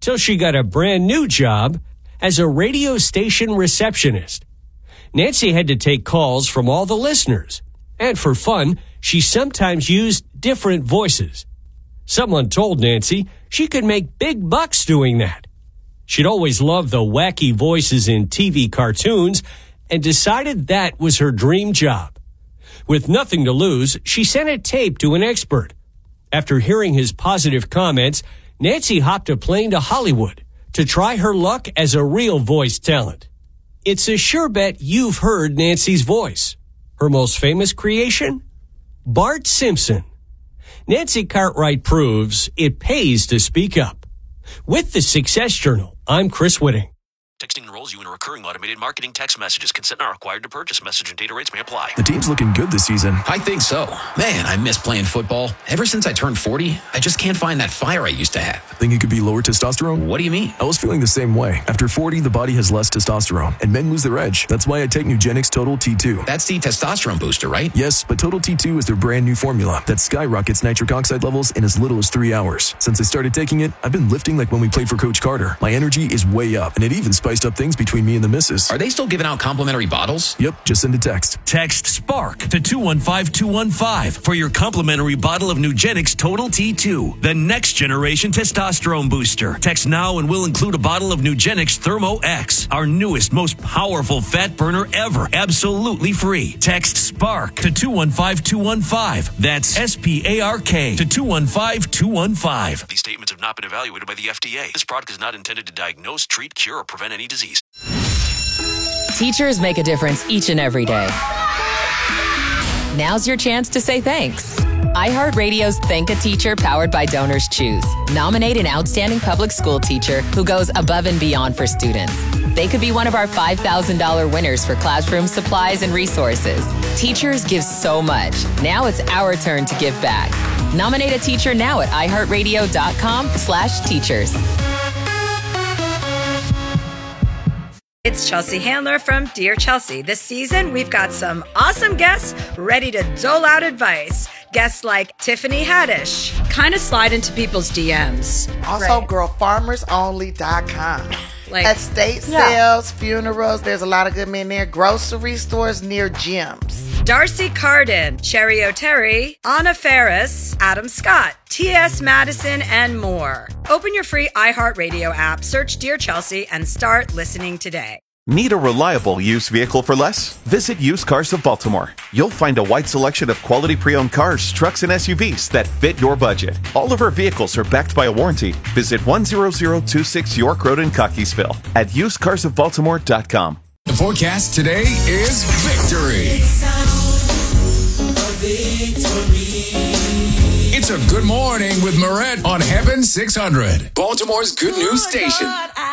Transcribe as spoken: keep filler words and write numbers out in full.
till she got a brand new job as a radio station receptionist. Nancy had to take calls from all the listeners, and for fun, she sometimes used different voices. Someone told Nancy she could make big bucks doing that. She'd always loved the wacky voices in T V cartoons and decided that was her dream job. With nothing to lose, she sent a tape to an expert. After hearing his positive comments, Nancy hopped a plane to Hollywood to try her luck as a real voice talent. It's a sure bet you've heard Nancy's voice. Her most famous creation? Bart Simpson. Nancy Cartwright proves it pays to speak up. With the Success Journal, I'm Chris Whitting. Texting enrolls you in a recurring automated marketing text messages. Consent not required to purchase. Message and data rates may apply. The team's looking good this season. I think so. Man, I miss playing football. Ever since I turned forty, I just can't find that fire I used to have. Think it could be lower testosterone? What do you mean? I was feeling the same way. After forty, the body has less testosterone, and men lose their edge. That's why I take Nugenix Total T two. That's the testosterone booster, right? Yes, but Total T two is their brand new formula that skyrockets nitric oxide levels in as little as three hours. Since I started taking it, I've been lifting like when we played for Coach Carter. My energy is way up, and it even spiced up things between me and the missus. Are they still giving out complimentary bottles? Yep, just send a text. Text SPARK to two one five two one five for your complimentary bottle of Nugenix Total T two, the next generation testosterone booster. Text now and we'll include a bottle of Nugenix Thermo X, our newest, most powerful fat burner ever, absolutely free. Text SPARK to two one five two one five. That's S P A R K to two one five two one five. These statements have not been evaluated by the F D A. This product is not intended to diagnose, treat, cure, or prevent any disease. Teachers make a difference each and every day. Now's your chance to say thanks. iHeartRadio's Thank a Teacher powered by Donors Choose. Nominate an outstanding public school teacher who goes above and beyond for students. They could be one of our five thousand dollars winners for classroom supplies and resources. Teachers give so much. Now it's our turn to give back. Nominate a teacher now at iHeartRadio.com slash teachers. It's Chelsea Handler from Dear Chelsea. This season, we've got some awesome guests ready to dole out advice. Guests like Tiffany Haddish, kind of slide into people's D Ms. Also, right. girl farmers only dot com. Like, estate yeah. sales, funerals, there's a lot of good men there. Grocery stores near gyms. Darcy Carden, Sherry O'Terry, Anna Ferris, Adam Scott, T S Madison, and more. Open your free iHeartRadio app, search Dear Chelsea, and start listening today. Need a reliable used vehicle for less? Visit Used Cars of Baltimore. You'll find a wide selection of quality pre-owned cars, trucks, and S U Vs that fit your budget. All of our vehicles are backed by a warranty. Visit one zero zero two six York Road in Cockeysville at used cars of baltimore dot com. The forecast today is victory. It's a good morning with Moret on Heaven six hundred, Baltimore's good news station.